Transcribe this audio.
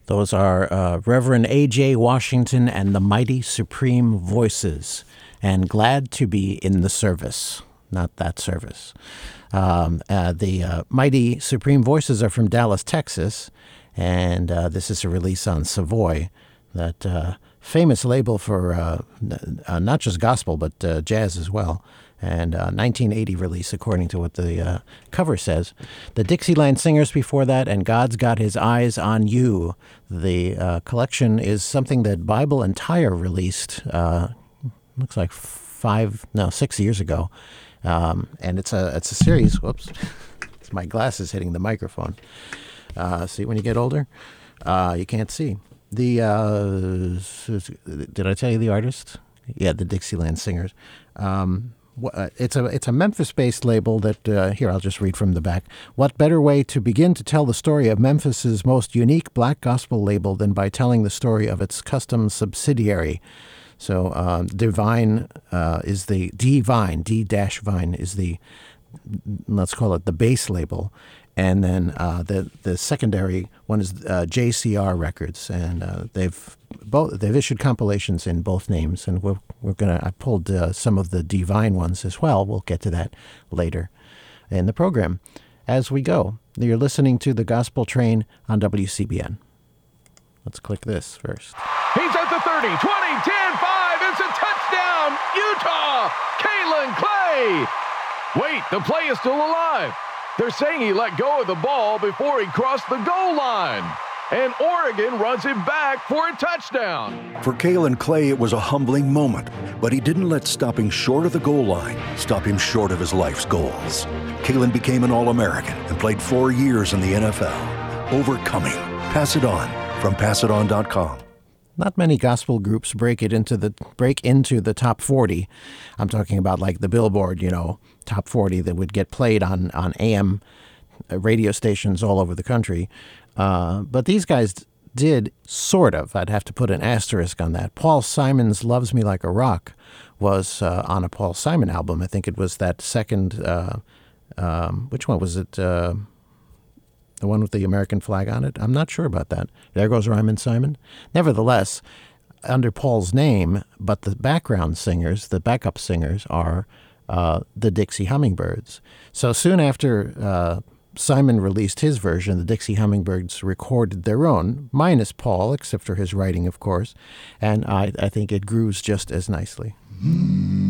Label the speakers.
Speaker 1: Those are Reverend A.J. Washington and the Mighty Supreme Voices, and glad to be in the service, not that service. The Mighty Supreme Voices are from Dallas, Texas, and this is a release on Savoy, that famous label for not just gospel, but jazz as well. And 1980 release, according to what the cover says. The Dixieland Singers before that, and God's Got His Eyes on You. The collection is something that Bible and Tyre released, looks like 6 years ago. And it's a series. Whoops. It's my glasses hitting the microphone. See, when you get older, you can't see. Did I tell you the artist? Yeah, the Dixieland Singers. It's a Memphis-based label that, here, I'll just read from the back. What better way to begin to tell the story of Memphis's most unique black gospel label than by telling the story of its custom subsidiary? So Divine is the D-Vine, D-Vine is the, let's call it the base label. And then the secondary one is JCR Records, and they've issued compilations in both names, and I pulled some of the Divine ones as well. We'll get to that later in the program as we go. You're listening to the Gospel Train on WCBN. Let's click this first.
Speaker 2: He's at the 30, 20, 10, 5. It's a touchdown, Utah. Kalen Clay. Wait, the play is still alive. They're saying he let go of the ball before he crossed the goal line. And Oregon runs it back for a touchdown.
Speaker 3: For Kalen Clay, it was a humbling moment, but he didn't let stopping short of the goal line stop him short of his life's goals. Kalen became an All-American and played 4 years in the NFL. Overcoming. Pass It On from PassItOn.com.
Speaker 1: Not many gospel groups break into the top 40. I'm talking about like the Billboard, top 40 that would get played on AM radio stations all over the country. But these guys did sort of. I'd have to put an asterisk on that. Paul Simon's Loves Me Like a Rock was on a Paul Simon album. I think it was that second, which one was it? The one with the American flag on it? I'm not sure about that. There Goes Ryman Simon. Nevertheless, under Paul's name, but the background singers, the backup singers, are the Dixie Hummingbirds. So soon after Simon released his version, the Dixie Hummingbirds recorded their own, minus Paul, except for his writing, of course. And I think it grooves just as nicely.